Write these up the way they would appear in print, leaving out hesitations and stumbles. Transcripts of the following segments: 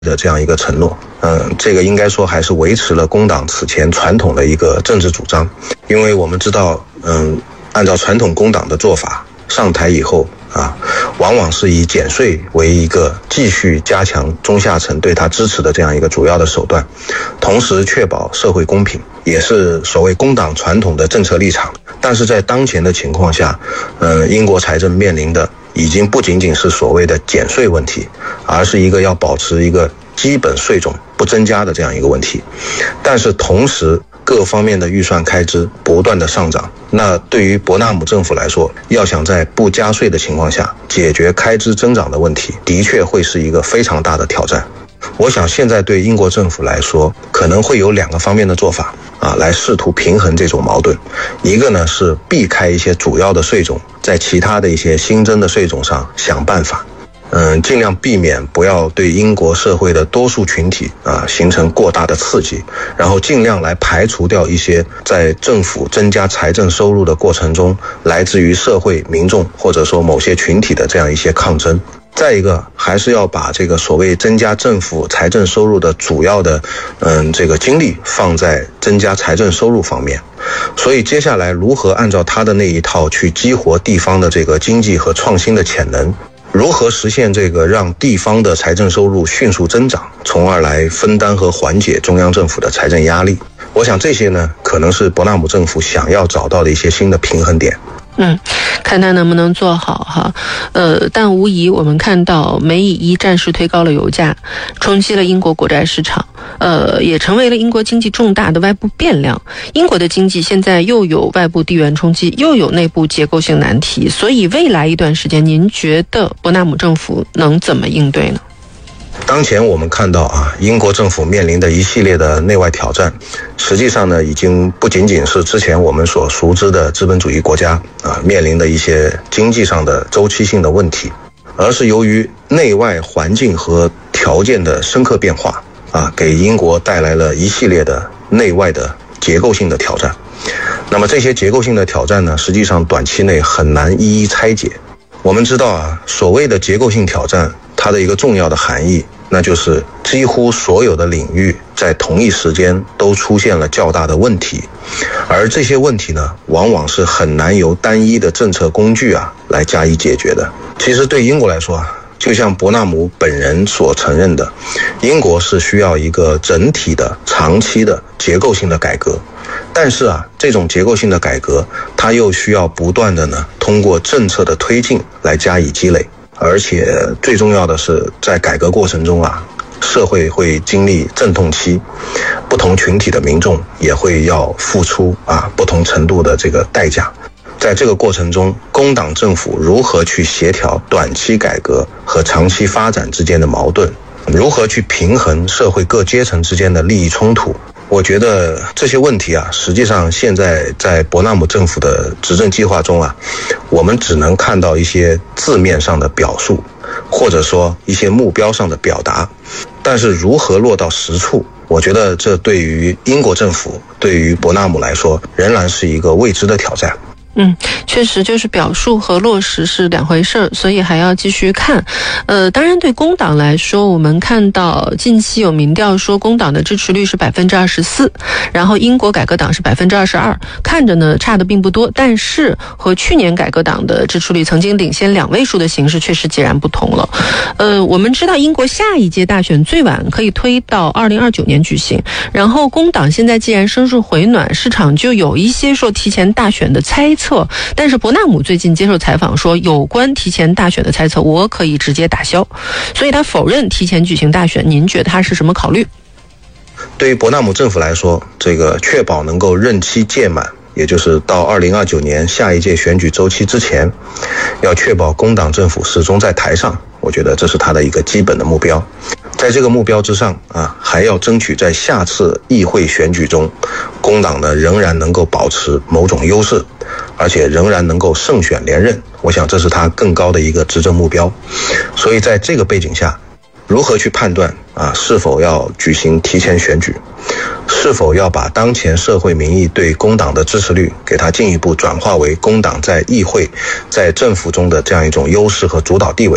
的这样一个承诺。这个应该说还是维持了工党此前传统的一个政治主张。因为我们知道，按照传统工党的做法，上台以后往往是以减税为一个继续加强中下层对他支持的这样一个主要的手段，同时确保社会公平，也是所谓工党传统的政策立场。但是在当前的情况下，英国财政面临的已经不仅仅是所谓的减税问题，而是一个要保持一个基本税种不增加的这样一个问题。但是同时各方面的预算开支不断的上涨，那对于伯纳姆政府来说，要想在不加税的情况下解决开支增长的问题，的确会是一个非常大的挑战。我想现在对英国政府来说，可能会有2个方面的做法来试图平衡这种矛盾。一个呢是避开一些主要的税种，在其他的一些新增的税种上想办法，尽量避免不要对英国社会的多数群体形成过大的刺激，然后尽量来排除掉一些在政府增加财政收入的过程中来自于社会民众或者说某些群体的这样一些抗争。再一个，还是要把这个所谓增加政府财政收入的主要的这个精力放在增加财政收入方面。所以接下来如何按照他的那一套去激活地方的这个经济和创新的潜能，如何实现这个让地方的财政收入迅速增长，从而来分担和缓解中央政府的财政压力，我想这些呢，可能是伯纳姆政府想要找到的一些新的平衡点。 看他能不能做好哈。但无疑我们看到美以1暂时推高了油价，冲击了英国国债市场，也成为了英国经济重大的外部变量。英国的经济现在又有外部地缘冲击，又有内部结构性难题，所以未来一段时间，您觉得伯纳姆政府能怎么应对呢？ 当前我们看到英国政府面临的一系列的内外挑战，实际上呢，已经不仅仅是之前我们所熟知的资本主义国家面临的一些经济上的周期性的问题，而是由于内外环境和条件的深刻变化给英国带来了一系列的内外的结构性的挑战。那么这些结构性的挑战呢，实际上短期内很难一一拆解。我们知道所谓的结构性挑战，它的一个重要的含义，那就是几乎所有的领域在同一时间都出现了较大的问题，而这些问题呢，往往是很难由单一的政策工具来加以解决的。其实对英国来说就像伯纳姆本人所承认的，英国是需要一个整体的长期的结构性的改革。但是这种结构性的改革，它又需要不断的呢，通过政策的推进来加以积累。而且最重要的是，在改革过程中社会会经历阵痛期，不同群体的民众也会要付出不同程度的这个代价。在这个过程中，工党政府如何去协调短期改革和长期发展之间的矛盾，如何去平衡社会各阶层之间的利益冲突，我觉得这些问题实际上现在在伯纳姆政府的执政计划中我们只能看到一些字面上的表述，或者说一些目标上的表达，但是如何落到实处，我觉得这对于英国政府，对于伯纳姆来说，仍然是一个未知的挑战。 确实就是表述和落实是2回事，所以还要继续看。当然对工党来说，我们看到近期有民调说工党的支持率是 24%， 然后英国改革党是 22%， 看着呢差的并不多，但是和去年改革党的支持率曾经领先2位数的形势确实截然不同了。我们知道英国下一届大选最晚可以推到2029年举行，然后工党现在既然声势回暖，市场就有一些说提前大选的猜测，但是伯纳姆最近接受采访说，有关提前大选的猜测我可以直接打消，所以他否认提前举行大选。您觉得他是什么考虑？ 对于伯纳姆政府来说，这个确保能够任期届满，也就是到2029年下一届选举周期之前，要确保工党政府始终在台上，我觉得这是他的一个基本的目标。在这个目标之上还要争取在下次议会选举中，工党呢仍然能够保持某种优势，而且仍然能够胜选连任。我想这是他更高的一个执政目标。所以在这个背景下，如何去判断是否要举行提前选举，是否要把当前社会民意对工党的支持率给它进一步转化为工党在议会在政府中的这样一种优势和主导地位，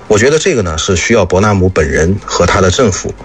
我觉得这个呢是需要伯纳姆本人和他的政府